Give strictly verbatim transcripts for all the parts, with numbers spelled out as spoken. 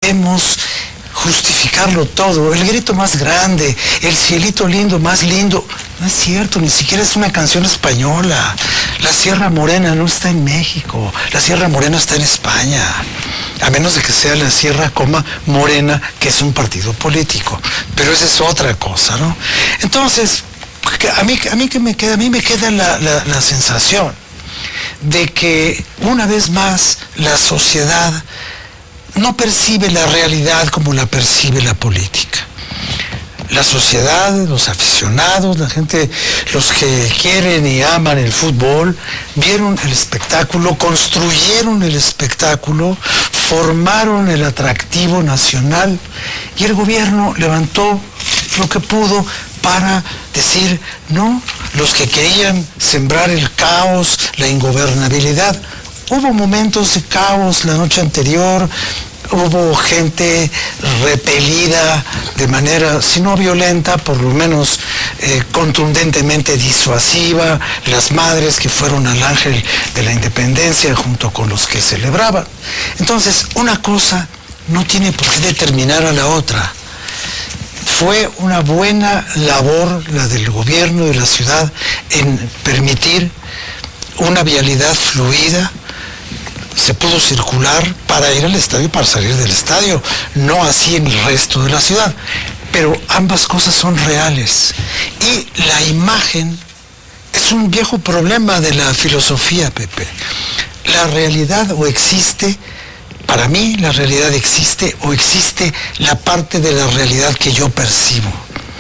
podemos justificarlo todo. El grito más grande, el cielito lindo, más lindo. No es cierto, ni siquiera es una canción española. La Sierra Morena no está en México, la Sierra Morena está en España. A menos de que sea la Sierra, coma, Morena, que es un partido político. Pero esa es otra cosa, ¿no? Entonces, a mí, a mí, que me queda, a mí me queda la, la, la sensación de que una vez más la sociedad no percibe la realidad como la percibe la política. La sociedad, los aficionados, la gente, los que quieren y aman el fútbol, vieron el espectáculo, construyeron el espectáculo, formaron el atractivo nacional y el gobierno levantó lo que pudo para decir, no, los que querían sembrar el caos, la ingobernabilidad. Hubo momentos de caos la noche anterior, hubo gente repelida de manera, si no violenta, por lo menos eh, contundentemente disuasiva, las madres que fueron al Ángel de la Independencia junto con los que celebraban. Entonces, una cosa no tiene por qué determinar a la otra. Fue una buena labor la del gobierno de la ciudad en permitir una vialidad fluida. Se pudo circular para ir al estadio y para salir del estadio, no así en el resto de la ciudad. Pero ambas cosas son reales. Y la imagen es un viejo problema de la filosofía, Pepe. La realidad o existe, para mí la realidad existe o existe la parte de la realidad que yo percibo.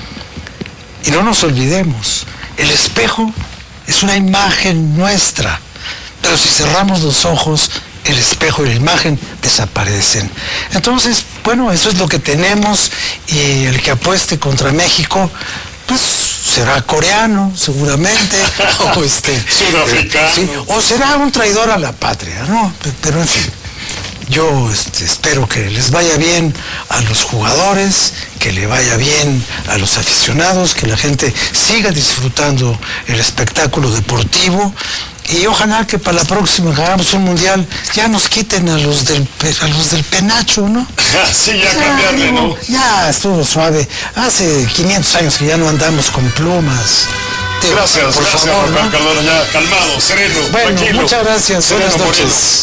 Y no nos olvidemos, el espejo es una imagen nuestra, pero si cerramos los ojos, el espejo y la imagen desaparecen. Entonces, bueno, eso es lo que tenemos y el que apueste contra México, pues será coreano, seguramente, o este, sudafricano, eh, sí, o será un traidor a la patria, ¿no? Pero en fin, yo este, espero que les vaya bien a los jugadores, que le vaya bien a los aficionados, que la gente siga disfrutando el espectáculo deportivo. Y ojalá que para la próxima que hagamos un mundial ya nos quiten a los del a los del penacho, ¿no? Sí, ya, ya cambiarle, digo, ¿no? Ya estuvo suave. Hace quinientos años que ya no andamos con plumas. Te, gracias, por gracias, favor, Rafael, ¿no? Cardona, ya calmado, sereno, bueno, tranquilo. Muchas gracias. Sereno, buenas noches.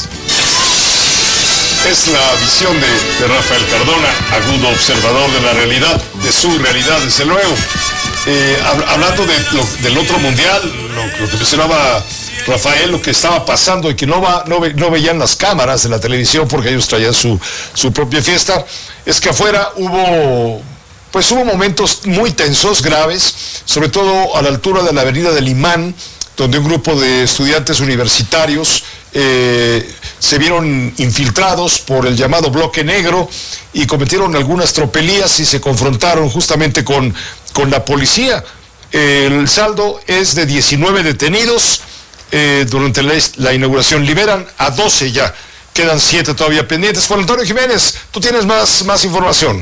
Es la visión de, de Rafael Cardona, agudo observador de la realidad, de su realidad, desde luego. Eh, hablando de lo, del otro mundial, lo, lo que mencionaba Rafael, lo que estaba pasando y que no, va, no, ve, no veían las cámaras de la televisión porque ellos traían su, su propia fiesta, es que afuera hubo, pues hubo momentos muy tensos, graves, sobre todo a la altura de la avenida del Imán, donde un grupo de estudiantes universitarios eh, se vieron infiltrados por el llamado bloque negro y cometieron algunas tropelías y se confrontaron justamente con, con la policía. El saldo es de diecinueve detenidos. Eh, durante la, la inauguración liberan a doce ya, quedan siete todavía pendientes. Juan Antonio Jiménez, tú tienes más, más información.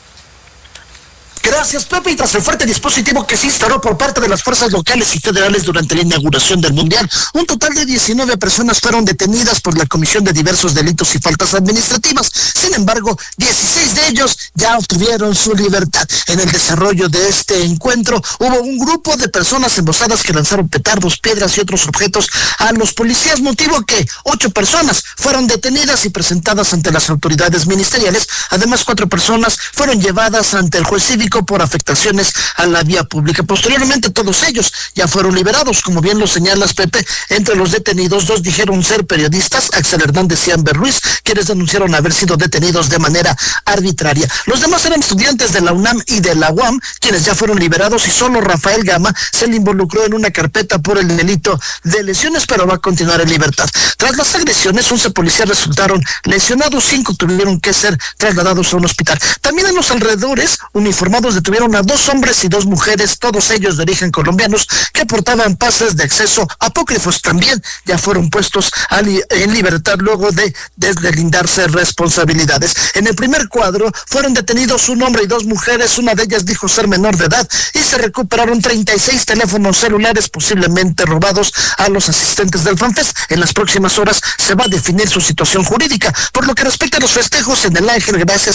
Gracias, Pepe. Y tras el fuerte dispositivo que se instaló por parte de las fuerzas locales y federales durante la inauguración del Mundial, un total de diecinueve personas fueron detenidas por la comisión de diversos delitos y faltas administrativas. Sin embargo, dieciséis de ellos ya obtuvieron su libertad. En el desarrollo de este encuentro hubo un grupo de personas embosadas que lanzaron petardos, piedras y otros objetos a los policías, motivo que ocho personas fueron detenidas y presentadas ante las autoridades ministeriales. Además, cuatro personas fueron llevadas ante el juez cívico por afectaciones a la vía pública. Posteriormente, todos ellos ya fueron liberados. Como bien lo señalas, Pepe, entre los detenidos, dos dijeron ser periodistas, Axel Hernández y Amber Ruiz, quienes denunciaron haber sido detenidos de manera arbitraria. Los demás eran estudiantes de la UNAM y de la U A M, quienes ya fueron liberados, y solo Rafael Gama se le involucró en una carpeta por el delito de lesiones, pero va a continuar en libertad. Tras las agresiones, once policías resultaron lesionados, cinco tuvieron que ser trasladados a un hospital. También en los alrededores, uniformados detuvieron a dos hombres y dos mujeres, todos ellos de origen colombianos, que portaban pases de acceso apócrifos. También ya fueron puestos a li en libertad luego de deslindarse responsabilidades. En el primer cuadro fueron detenidos un hombre y dos mujeres, una de ellas dijo ser menor de edad, y se recuperaron treinta y seis teléfonos celulares posiblemente robados a los asistentes del FanFest. En las próximas horas se va a definir su situación jurídica. Por lo que respecta a los festejos en el Ángel, gracias